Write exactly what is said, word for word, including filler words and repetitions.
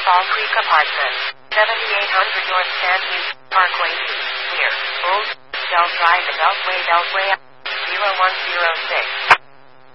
Fall Creek Apartments, seventy-eight hundred North Sandview Parkway East, near Old Bell Drive, Beltway, Beltway, zero one zero six.